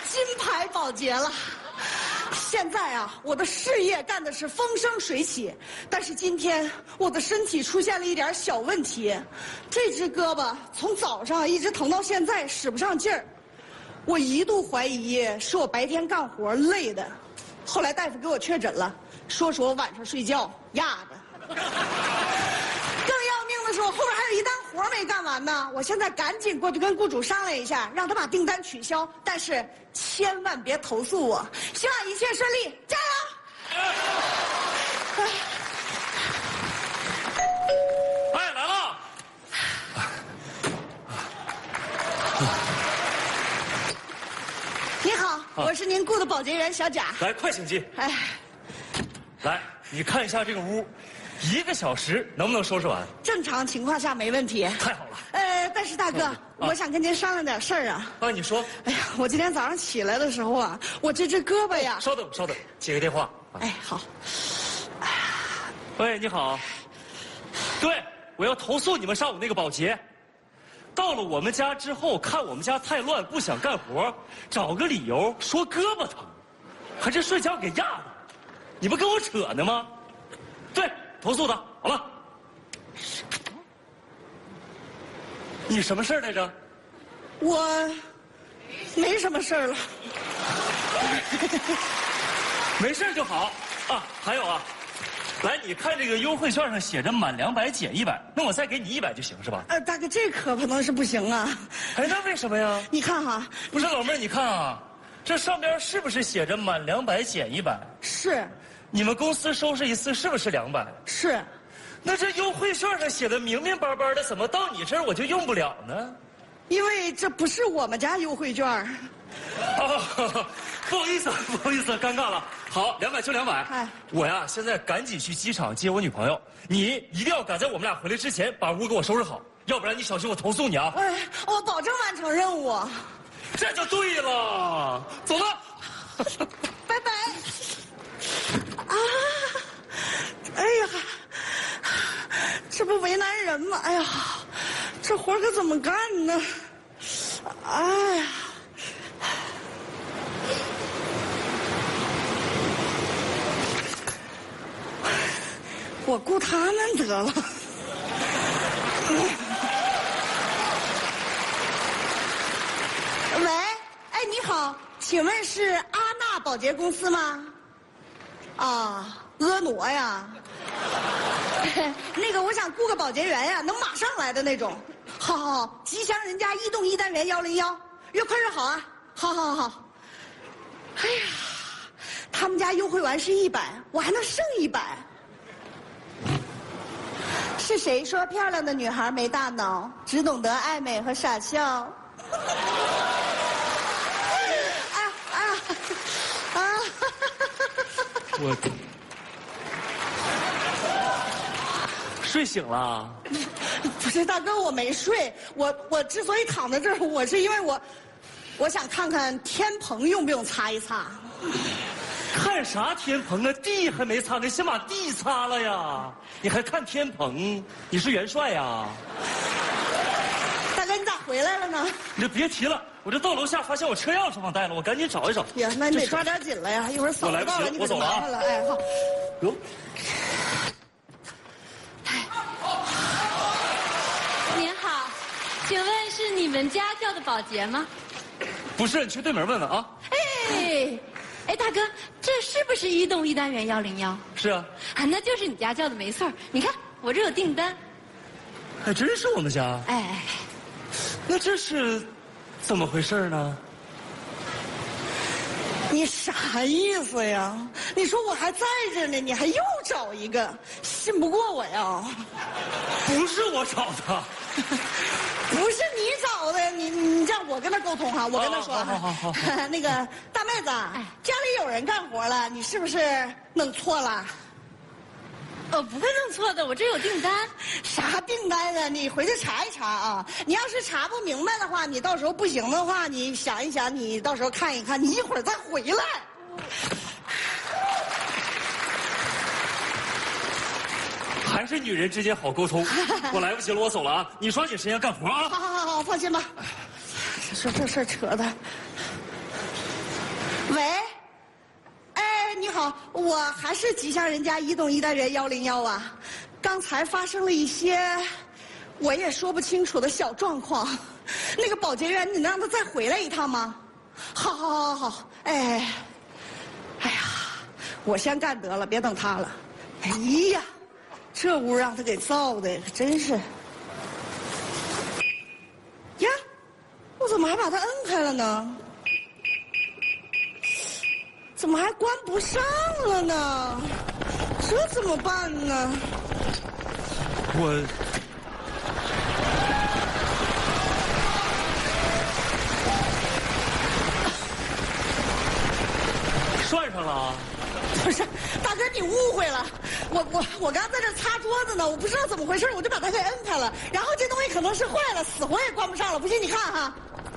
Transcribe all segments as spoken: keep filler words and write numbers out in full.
金牌保洁了。现在啊，我的事业干的是风生水起，但是今天我的身体出现了一点小问题，这只胳膊从早上一直疼到现在，使不上劲儿。我一度怀疑是我白天干活累的，后来大夫给我确诊了，说是我晚上睡觉压的。更要命的是，我后边还有一单活没干完呢。我现在赶紧过去跟雇主商量一下，让他把订单取消，但是千万别投诉我。希望一切顺利，加油！ 哎，来了！ 你好，我是您雇的保洁员小贾。 来，快请进。 哎， 来，你看一下这个屋，一个小时能不能收拾完？ 正常情况下没问题。 太好了。 呃，但是大哥， 啊、 我想跟您商量点事儿啊。 啊，你说。 哎呀，我今天早上起来的时候啊，我这只胳膊呀…… 稍等，稍等，接个电话。 啊、哎，好。哎呀， 喂，你好。对，我要投诉你们上午那个保洁。到了我们家之后，看我们家太乱，不想干活，找个理由说胳膊疼，还是睡觉给压的，你不跟我扯呢吗？对，投诉他，好了。你什么事儿来着？ 我没什么事儿了。 没事就好啊。还有啊，来，你看这个优惠券上写着满两百减一百，那我再给你一百就行是吧？ 呃，大哥，这可不能是不行啊。 哎，那为什么呀？ 你看哈， 不是老妹儿，你看啊，这上边是不是写着满两百减一百？ 是。 你们公司收拾一次是不是两百？ 是。 那这优惠券上写的明明白白的，怎么到你这儿我就用不了呢？ 因为这不是我们家优惠券。 哦，不好意思，不好意思，尴尬了。好，两百就两百。 哎， 我呀，现在赶紧去机场接我女朋友，你一定要赶在我们俩回来之前把屋给我收拾好，要不然你小心我投诉你啊！ 哎，我保证完成任务。 这就对了，走了， 拜拜。啊，哎呀，这不为难人吗？哎呀，这活可怎么干呢？哎呀。我雇他们得了。喂，哎，你好，请问是阿娜保洁公司吗？啊，婀娜呀。那个，我想雇个保洁员呀，能马上来的那种。好好好，吉祥人家一栋一单元幺零幺，越快越好啊！好好好。哎呀，他们家优惠完是一百，我还能剩一百。是谁说漂亮的女孩没大脑，只懂得爱美和傻笑？啊啊啊！ 我睡醒了。 不是大哥，我没睡。我我之所以躺在这儿，我是因为我我想看看天棚用不用擦一擦。 看啥天棚啊？地还没擦呢，先把地擦了呀！你还看天棚？你是元帅呀？ 大哥，你咋回来了呢？ 你就别提了，我这到楼下发现我车钥匙忘带了，我赶紧找一找。 呀，那你得抓点紧了呀，一会儿扫不到了，你可就麻烦了。哎，好。 哟。 您好，请问是你们家叫的保洁吗？ 不是，你去对门问问啊。 哎。哎，大哥，这是不是一栋一单元幺零幺？ 是啊。 啊，那就是你家叫的没错。你看，我这有订单。 还真是我们家。 哎， 那这是怎么回事呢？ 你啥意思呀？你说我还在这呢，你还又找一个，信不过我呀？ 不是我找的。 不是你找的，你你这样我跟他沟通哈，我跟他说， 好好好好， 那个大妹子，哎，家里有人干活了，你是不是弄错了？ 我不会弄错的，我这有订单。 啥订单啊？你回去查一查啊！你要是查不明白的话，你到时候不行的话，你想一想，你到时候看一看，你一会儿再回来。 还是女人之间好沟通。我来不及了，我走了啊！你抓紧时间干活啊！ 好好好好，放心吧。说这事儿扯的。 喂，哎，你好，我还是吉祥人家移动一单元幺零幺啊。刚才发生了一些我也说不清楚的小状况，那个保洁员，你能让他再回来一趟吗？好，好，好，好，好，哎，哎呀，我先干得了，别等他了。哎呀，这屋让他给造的，可真是。呀，我怎么还把它摁开了呢？怎么还关不上了呢？这怎么办呢？ 我涮上了啊。 不是，大哥，你误会了。我我我刚在这擦桌子呢，我不知道怎么回事，我就把它给摁开了。然后这东西可能是坏了，死活也关不上了。不信你看哈。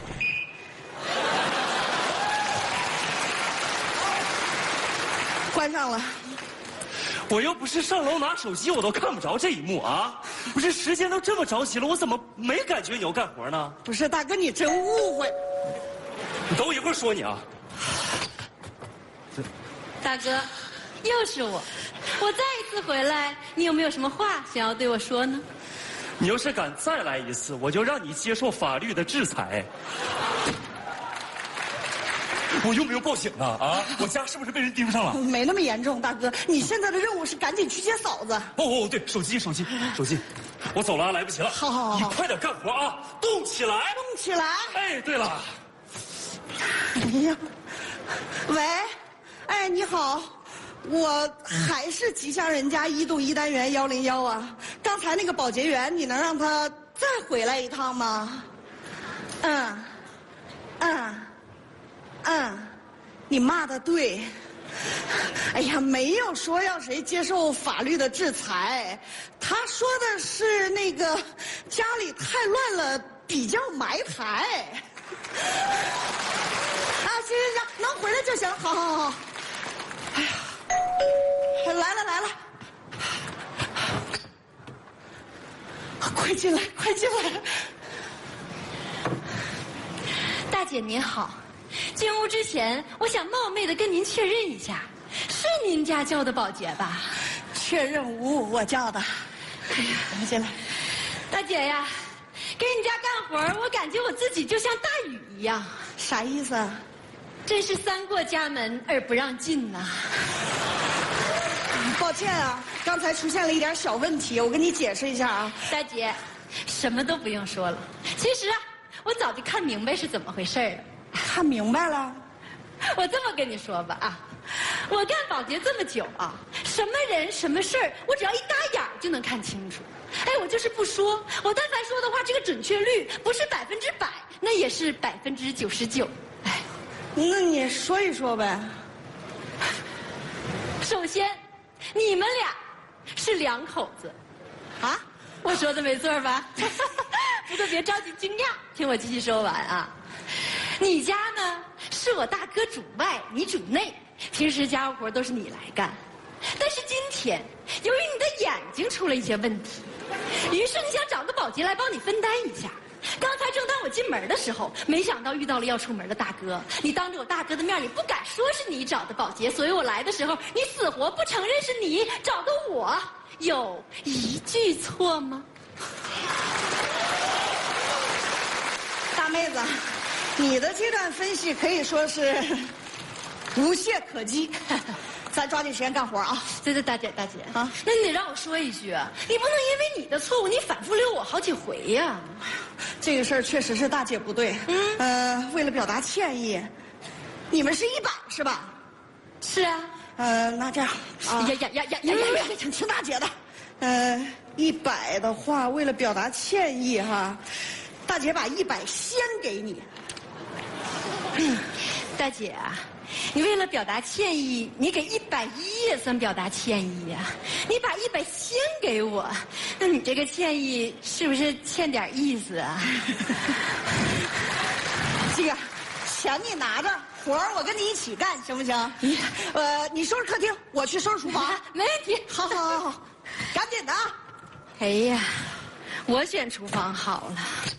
关上了。 我又不是上楼拿手机，我都看不着这一幕啊！不是时间都这么着急了，我怎么没感觉你要干活呢？ 不是，大哥，你真误会。 你等我一会儿说你啊。 大哥，又是我，我再一次回来，你有没有什么话想要对我说呢？ 你要是敢再来一次，我就让你接受法律的制裁。我又没有报警呢啊！我家是不是被人盯上了？ 没那么严重，大哥，你现在的任务是赶紧去接嫂子。 哦哦，对，手机手机手机，我走了啊，来不及了。 好好好， 你快点干活啊，动起来， 动起来。 哎，对了， 哎呀，喂，哎，你好，我还是吉祥人家一度一单元幺零幺啊。刚才那个保洁员，你能让他再回来一趟吗？嗯，嗯。嗯，你骂的对。哎呀，没有说要谁接受法律的制裁，他说的是那个家里太乱了，比较埋汰。啊，行行行，能回来就行。好好好。哎呀，来了来了，快进来，快进来。 大姐您好。进屋之前，我想冒昧的跟您确认一下，是您家叫的保洁吧？ 确认无误，我叫的。哎呀，进来， 大姐呀，给你家干活，我感觉我自己就像大禹一样。 啥意思啊？ 真是三过家门而不让进呐。 抱歉啊，刚才出现了一点小问题，我跟你解释一下啊。 大姐，什么都不用说了。其实啊，我早就看明白是怎么回事了。 看明白了， 我这么跟你说吧啊，我干保洁这么久啊，什么人什么事儿，我只要一打眼就能看清楚。哎，我就是不说，我但凡说的话，这个准确率不是百分之百，那也是百分之九十九。哎， 那你说一说呗。 首先，你们俩是两口子，啊，我说的没错吧？不过别着急惊讶，听我继续说完啊。你家呢是我大哥主外，你主内，平时家务活都是你来干。但是今天，由于你的眼睛出了一些问题，于是你想找个保洁来帮你分担一下。刚才正当我进门的时候，没想到遇到了要出门的大哥。你当着我大哥的面，你不敢说是你找的保洁，所以我来的时候，你死活不承认是你找的我，有一句错吗？ 大妹子，你的这段分析可以说是无懈可击。咱抓紧时间干活啊！ 对对，大姐大姐啊， 那你得让我说一句啊，你不能因为你的错误，你反复溜我好几回呀。 这个事儿确实是大姐不对。嗯，呃，为了表达歉意，你们是一百是吧？ 是啊。 呃，那这样啊， 呀呀呀呀呀呀呀！ 请听大姐的。呃，一百的话，为了表达歉意哈，大姐把一百先给你。 大姐啊，你为了表达歉意，你给一百一也算表达歉意呀、啊。你把一百先给我，那你这个歉意是不是欠点意思啊？ 这个钱你拿着，活儿我跟你一起干，行不行？呃，你收拾客厅，我去收拾厨房， 没问题。 好好好好，赶紧的啊！ 哎呀，我选厨房好了。